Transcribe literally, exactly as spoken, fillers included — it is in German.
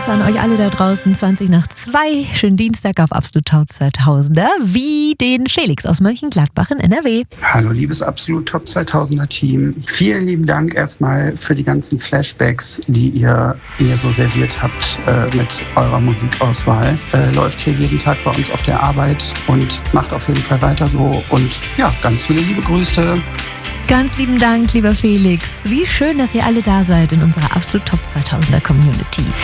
Grüße an euch alle da draußen. zwanzig nach zwei. Schönen Dienstag auf Absolut Top zweitausender. Wie den Felix aus Mönchengladbach in N R W. Hallo, liebes Absolut Top zweitausender Team. Vielen lieben Dank erstmal für die ganzen Flashbacks, die ihr mir so serviert habt äh, mit eurer Musikauswahl. Äh, läuft hier jeden Tag bei uns auf der Arbeit und macht auf jeden Fall weiter so. Und ja, ganz viele liebe Grüße. Ganz lieben Dank, lieber Felix. Wie schön, dass ihr alle da seid in unserer Absolut Top zweitausender Community.